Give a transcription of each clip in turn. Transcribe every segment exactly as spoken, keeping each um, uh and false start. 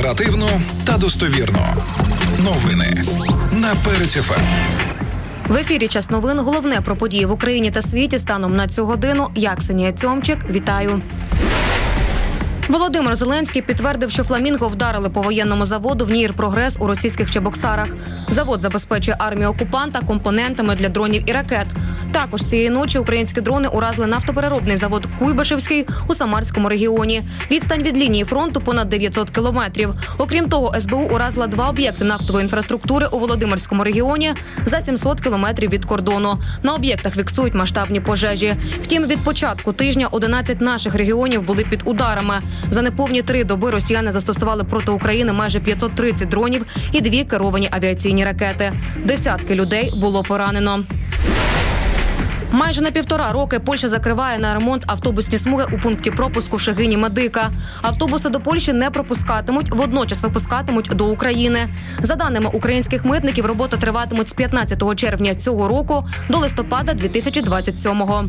Оперативно та достовірно. Новини на Перець еф ем. В ефірі «Час новин». Головне про події в Україні та світі станом на цю годину. Я, Ксенія Цьомчик. Вітаю. Володимир Зеленський підтвердив, що «Фламінго» вдарили по воєнному заводу в НІР «Прогрес» у російських Чебоксарах. Завод забезпечує армію окупанта компонентами для дронів і ракет. Також цієї ночі українські дрони уразили нафтопереробний завод «Куйбишевський» у Самарському регіоні. Відстань від лінії фронту понад дев'ятсот кілометрів. Окрім того, ес бе у уразила два об'єкти нафтової інфраструктури у Володимирському регіоні за сімсот кілометрів від кордону. На об'єктах фіксують масштабні пожежі. Втім, від початку тижня одинадцять наших регіонів були під ударами. За неповні три доби росіяни застосували проти України майже п'ятсот тридцять дронів і дві керовані авіаційні ракети. Десятки людей було поранено. Майже на півтора роки Польща закриває на ремонт автобусні смуги у пункті пропуску Шегині-Медика. Автобуси до Польщі не пропускатимуть, водночас випускатимуть до України. За даними українських митників, роботи триватимуть з п'ятнадцятого червня цього року до листопада дві тисячі двадцять сьомого.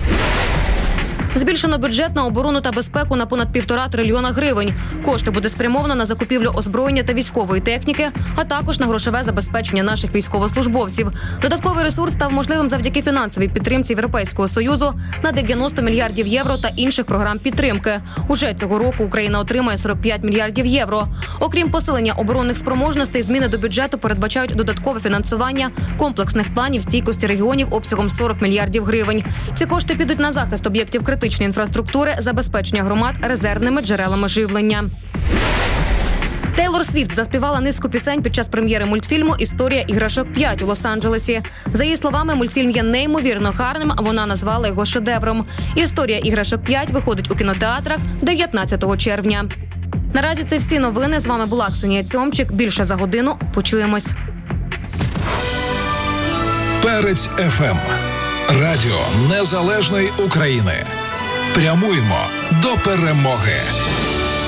Збільшено бюджет на оборону та безпеку на понад півтора трильйона гривень. Кошти буде спрямовано на закупівлю озброєння та військової техніки, а також на грошове забезпечення наших військовослужбовців. Додатковий ресурс став можливим завдяки фінансовій підтримці Європейського Союзу на дев'яносто мільярдів євро та інших програм підтримки. Уже цього року Україна отримає сорок п'ять мільярдів євро. Окрім посилення оборонних спроможностей, зміни до бюджету передбачають додаткове фінансування комплексних планів стійкості регіонів обсягом сорок мільярдів гривень. Ці кошти підуть на захист об'єктів критичної інфраструктури, забезпечення громад резервними джерелами живлення. Тейлор Свіфт заспівала низку пісень під час прем'єри мультфільму «Історія іграшок п'ять» у Лос-Анджелесі. За її словами, мультфільм є неймовірно гарним, а вона назвала його шедевром. «Історія іграшок п'ять» виходить у кінотеатрах дев'ятнадцятого червня. Наразі це всі новини. З вами була Ксенія Цьомчик. Більше за годину. Почуємось. Перець еф ем. Радіо Незалежної України. Прямуємо до перемоги.